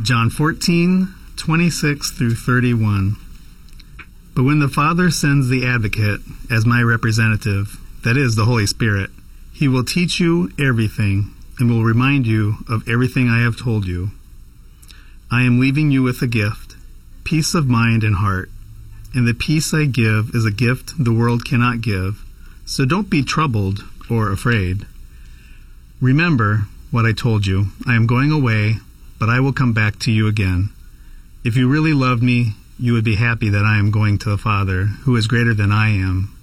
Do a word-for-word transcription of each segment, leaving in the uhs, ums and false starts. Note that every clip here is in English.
John fourteen, twenty-six through thirty-one. But when the Father sends the Advocate as my representative, that is, the Holy Spirit, he will teach you everything and will remind you of everything I have told you. I am leaving you with a gift, peace of mind and heart. And the peace I give is a gift the world cannot give. So don't be troubled or afraid. Remember what I told you. I am going away, but I will come back to you again. If you really loved me, you would be happy that I am going to the Father, who is greater than I am.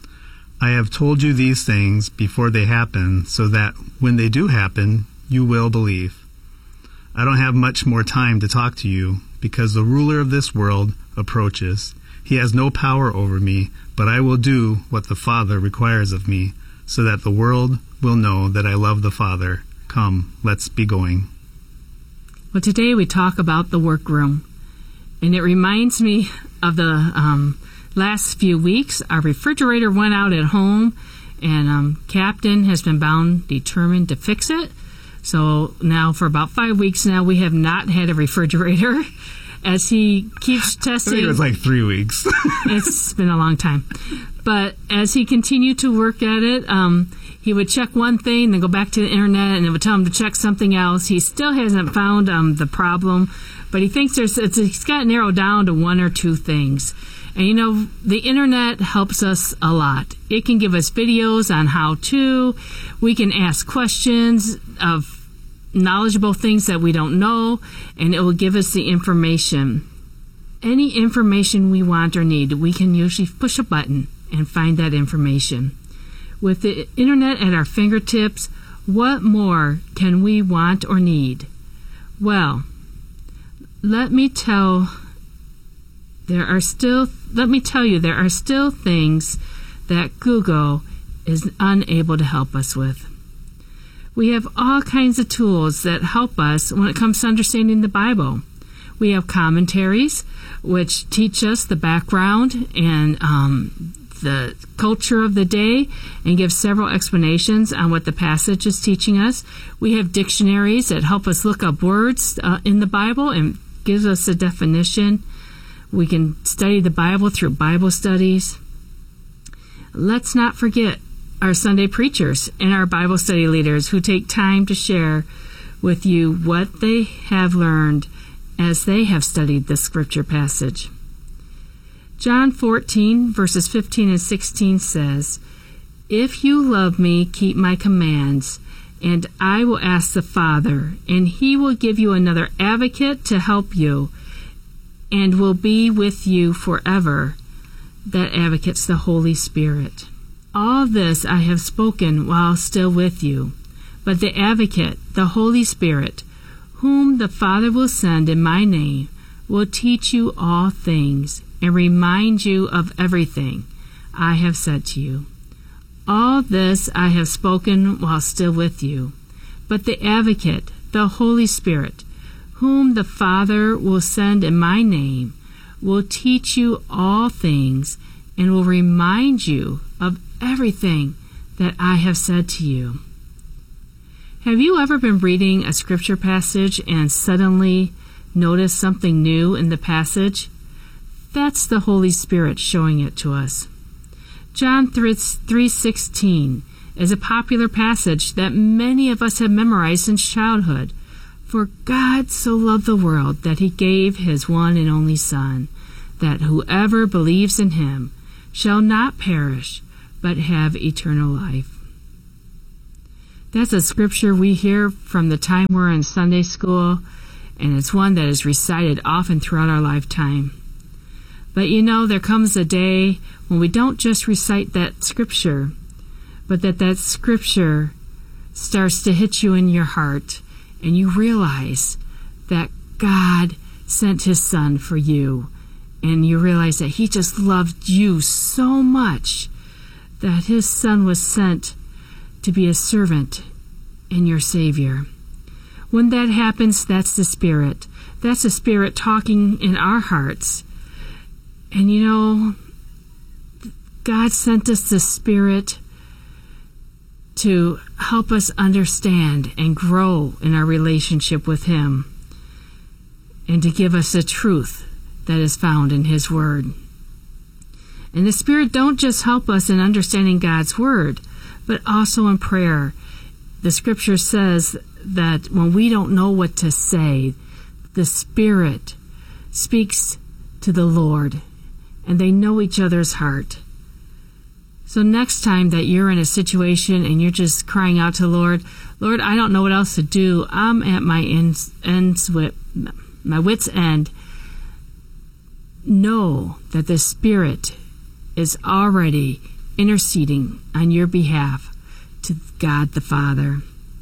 I have told you these things before they happen, so that when they do happen, you will believe. I don't have much more time to talk to you, because the ruler of this world approaches. He has no power over me, but I will do what the Father requires of me, so that the world will know that I love the Father. Come, let's be going. Well, today we talk about the workroom, and it reminds me of the um, last few weeks. Our refrigerator went out at home, and um, Captain has been bound, determined to fix it. So now for about five weeks now, we have not had a refrigerator. As he keeps testing... I think it was like three weeks. It's been a long time. But as he continued to work at it, um, he would check one thing, then go back to the internet, and it would tell him to check something else. He still hasn't found um, the problem, but he thinks there's it's, it's got narrowed down to one or two things. And, you know, the internet helps us a lot. It can give us videos on how to. We can ask questions of knowledgeable things that we don't know, and it will give us the information. Any information we want or need, we can usually push a button and find that information. With the internet at our fingertips, what more can we want or need? Well, let me tell there are still let me tell you there are still things that Google is unable to help us with. We have all kinds of tools that help us when it comes to understanding the Bible. We have commentaries, which teach us the background and um, the culture of the day and give several explanations on what the passage is teaching us. We have dictionaries that help us look up words uh, in the Bible and gives us a definition. We can study the Bible through Bible studies. Let's not forget our Sunday preachers and our Bible study leaders who take time to share with you what they have learned as they have studied the scripture passage. John fourteen, verses fifteen and sixteen says, "If you love me, keep my commands, and I will ask the Father, and he will give you another advocate to help you, and will be with you forever." That advocate's the Holy Spirit. "All this I have spoken while still with you, but the advocate, the Holy Spirit, whom the Father will send in my name, will teach you all things and remind you of everything I have said to you. All this I have spoken while still with you, but the advocate, the Holy Spirit, whom the Father will send in my name, will teach you all things and will remind you of everything that I have said to you." Have you ever been reading a scripture passage and suddenly noticed something new in the passage? That's the Holy Spirit showing it to us. John three sixteen is a popular passage that many of us have memorized since childhood. "For God so loved the world that he gave his one and only Son, that whoever believes in him shall not perish, but have eternal life." That's a scripture we hear from the time we're in Sunday school, and it's one that is recited often throughout our lifetime. But you know, there comes a day when we don't just recite that scripture, but that that scripture starts to hit you in your heart, and you realize that God sent his Son for you, and you realize that he just loved you so much that his Son was sent to be a servant and your Savior. When that happens, that's the Spirit. That's the Spirit talking in our hearts. And you know, God sent us the Spirit to help us understand and grow in our relationship with him. and to give us the truth that is found in His Word. And the Spirit don't just help us in understanding God's Word, but also in prayer. The Scripture says that when we don't know what to say, the Spirit speaks to the Lord, and they know each other's heart. So next time that you're in a situation and you're just crying out to the Lord, Lord, I don't know what else to do. I'm at my ends, ends with my wit's end. Know that the Spirit is already interceding on your behalf to God the Father.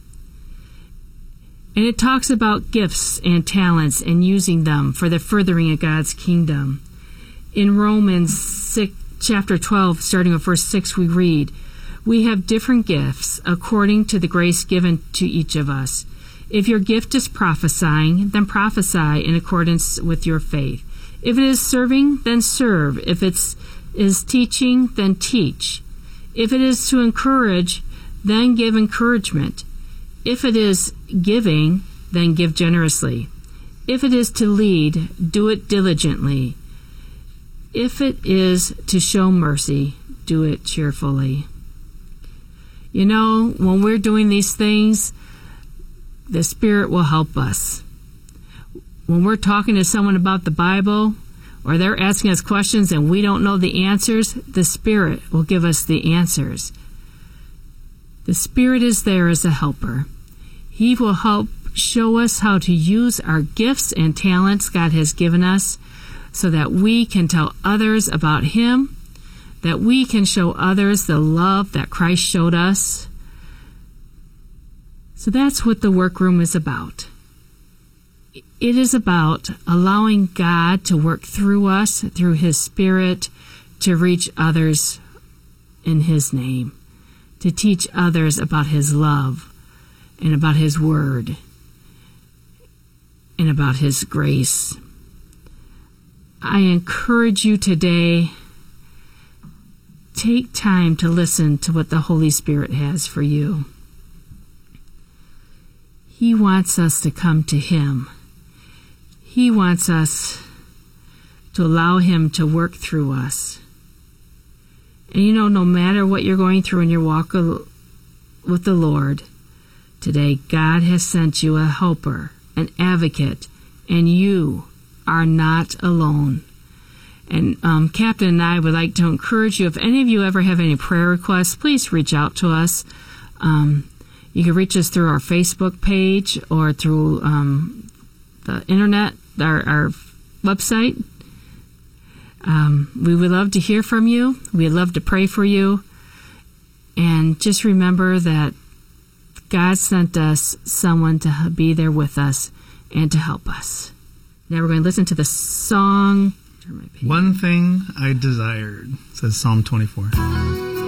And it talks about gifts and talents and using them for the furthering of God's kingdom. In Romans six, chapter twelve, starting with verse six, we read, "We have different gifts according to the grace given to each of us. If your gift is prophesying, then prophesy in accordance with your faith. If it is serving, then serve. If it is teaching, then teach. If it is to encourage, then give encouragement. If it is giving, then give generously. If it is to lead, do it diligently. If it is to show mercy, do it cheerfully." You know, when we're doing these things, the Spirit will help us. When we're talking to someone about the Bible, or they're asking us questions and we don't know the answers, the Spirit will give us the answers. The Spirit is there as a helper. He will help show us how to use our gifts and talents God has given us so that we can tell others about Him, that we can show others the love that Christ showed us. So that's what the workroom is about. It is about allowing God to work through us, through His Spirit, to reach others in His name, to teach others about His love and about His Word and about His grace. I encourage you today, take time to listen to what the Holy Spirit has for you. He wants us to come to Him. He wants us to allow Him to work through us. And you know, no matter what you're going through in your walk with the Lord, today God has sent you a helper, an advocate, and you are not alone. And um, Captain and I would like to encourage you, if any of you ever have any prayer requests, please reach out to us. Um, you can reach us through our Facebook page or through um, the internet, our, our website. Um, we would love to hear from you. We'd love to pray for you. And just remember that God sent us someone to be there with us and to help us. Now we're going to listen to the song. One Thing I Desired, says Psalm twenty-four.